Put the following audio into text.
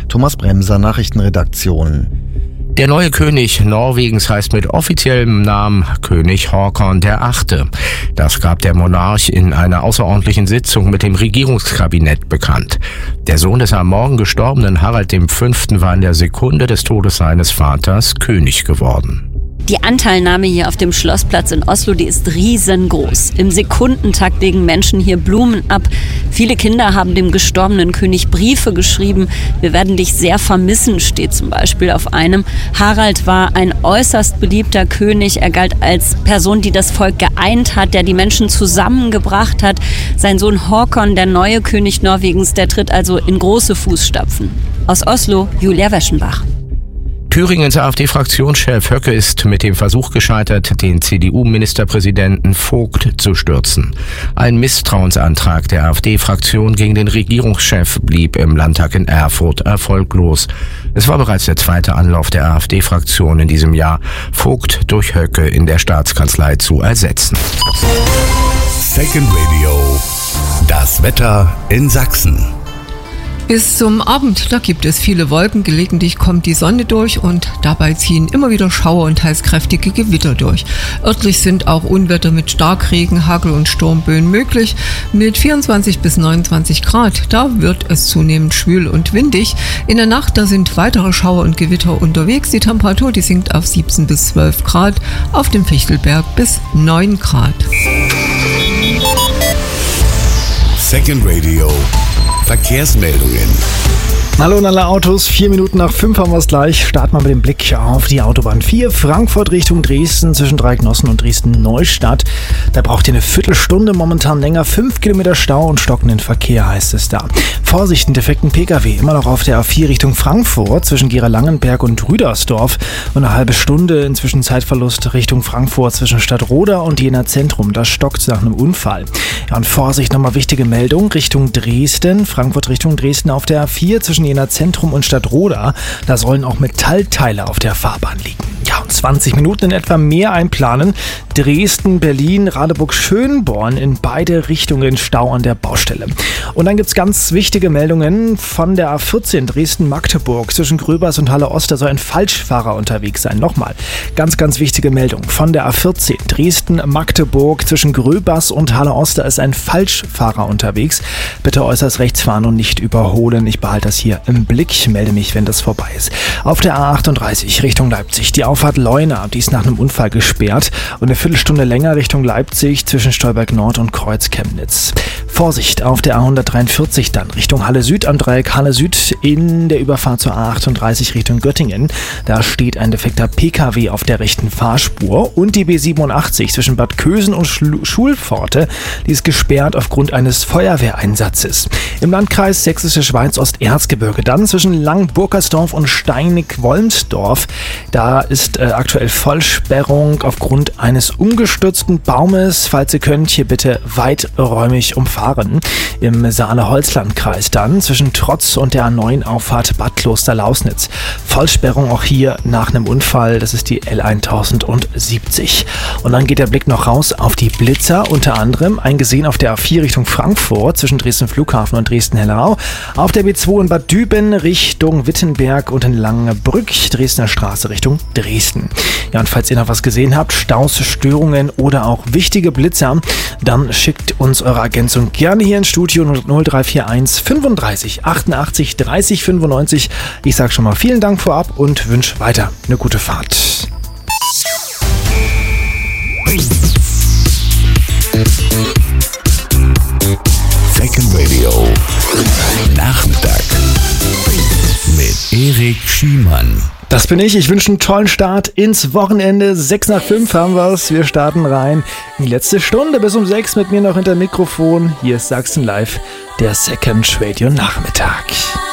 Thomas Bremser, Nachrichtenredaktion. Der neue König Norwegens heißt mit offiziellem Namen König Håkon VIII. Das gab der Monarch in einer außerordentlichen Sitzung mit dem Regierungskabinett bekannt. Der Sohn des am Morgen gestorbenen Harald V. war in der Sekunde des Todes seines Vaters König geworden. Die Anteilnahme hier auf dem Schlossplatz in Oslo, die ist riesengroß. Im Sekundentakt legen Menschen hier Blumen ab. Viele Kinder haben dem gestorbenen König Briefe geschrieben. Wir werden dich sehr vermissen, steht zum Beispiel auf einem. Harald war ein äußerst beliebter König. Er galt als Person, die das Volk geeint hat, der die Menschen zusammengebracht hat. Sein Sohn Håkon, der neue König Norwegens, der tritt also in große Fußstapfen. Aus Oslo, Julia Weschenbach. Thüringens AfD-Fraktionschef Höcke ist mit dem Versuch gescheitert, den CDU-Ministerpräsidenten Vogt zu stürzen. Ein Misstrauensantrag der AfD-Fraktion gegen den Regierungschef blieb im Landtag in Erfurt erfolglos. Es war bereits der zweite Anlauf der AfD-Fraktion in diesem Jahr, Vogt durch Höcke in der Staatskanzlei zu ersetzen. Second Radio. Das Wetter in Sachsen. Bis zum Abend, da gibt es viele Wolken, gelegentlich kommt die Sonne durch und dabei ziehen immer wieder Schauer und teils kräftige Gewitter durch. Örtlich sind auch Unwetter mit Starkregen, Hagel und Sturmböen möglich. Mit 24 bis 29 Grad, da wird es zunehmend schwül und windig. In der Nacht, da sind weitere Schauer und Gewitter unterwegs. Die Temperatur, die sinkt auf 17 bis 12 Grad, auf dem Fichtelberg bis 9 Grad. Second Radio. Verkehrsmeldungen. Hallo an alle Autos, 4 Minuten nach 5 haben wir es gleich. Starten wir mit dem Blick auf die Autobahn 4, Frankfurt Richtung Dresden, zwischen Dreiecknossen und Dresden-Neustadt. Da braucht ihr eine Viertelstunde, momentan länger, 5 Kilometer Stau und stockenden Verkehr heißt es da. Vorsicht, einen defekten Pkw, immer noch auf der A4 Richtung Frankfurt, zwischen Gera-Langenberg und Rüdersdorf. Und eine halbe Stunde inzwischen Zeitverlust Richtung Frankfurt, zwischen Stadtroda und Jena Zentrum. Das stockt nach einem Unfall. Ja, und Vorsicht, nochmal wichtige Meldung, Richtung Dresden, Frankfurt Richtung Dresden auf der A4, zwischen Jena Zentrum und Stadtroda. Da sollen auch Metallteile auf der Fahrbahn liegen. Ja, und 20 Minuten in etwa mehr einplanen. Dresden, Berlin, Radeburg, Schönborn in beide Richtungen Stau an der Baustelle. Und dann gibt es ganz wichtige Meldungen von der A14 Dresden-Magdeburg zwischen Gröbers und Halle Ost. Da soll ein Falschfahrer unterwegs sein. Nochmal, ganz, ganz wichtige Meldung von der A14 Dresden-Magdeburg zwischen Gröbers und Halle Ost. Da ist ein Falschfahrer unterwegs. Bitte äußerst rechts fahren und nicht überholen. Ich behalte das hier im Blick. Ich melde mich, wenn das vorbei ist. Auf der A38 Richtung Leipzig. Die Auffahrt Leuna, die ist nach einem Unfall gesperrt. Und eine Viertelstunde länger Richtung Leipzig zwischen Stolberg Nord und Kreuz-Chemnitz. Vorsicht auf der A143 dann Richtung Halle Süd am Dreieck Halle Süd in der Überfahrt zur A38 Richtung Göttingen. Da steht ein defekter Pkw auf der rechten Fahrspur und die B87 zwischen Bad Kösen und Schulpforte, die ist gesperrt aufgrund eines Feuerwehreinsatzes. Im Landkreis Sächsische Schweiz Osterzgebirge dann zwischen Lang-Burkersdorf und Steinig-Wollmsdorf. Da ist aktuell Vollsperrung aufgrund eines umgestürzten Baumes. Falls ihr könnt, hier bitte weiträumig umfahren. Im Saale-Holzland-Kreis dann zwischen Trotz und der A9 Auffahrt Bad Kloster-Lausnitz. Vollsperrung auch hier nach einem Unfall. Das ist die L1070. Und dann geht der Blick noch raus auf die Blitzer. Unter anderem eingesehen auf der A4 Richtung Frankfurt zwischen Dresden Flughafen und Dresden-Hellerau. Auf der B2 in Bad Düben Richtung Wittenberg und in Langenbrück, Dresdner Straße Richtung Dresden. Ja, und falls ihr noch was gesehen habt, Staus, Störungen oder auch wichtige Blitzer, dann schickt uns eure Ergänzung gerne hier ins Studio 0341 35 88 30 95. Ich sage schon mal vielen Dank vorab und wünsche weiter eine gute Fahrt. Second Radio. Nachmittag. Mit Erik Schiemann. Das bin ich. Ich wünsche einen tollen Start ins Wochenende. 6 nach 5 haben wir es. Wir starten rein in die letzte Stunde bis um 6 mit mir noch hinter Mikrofon. Hier ist Sachsen Live, der Second Radio Nachmittag.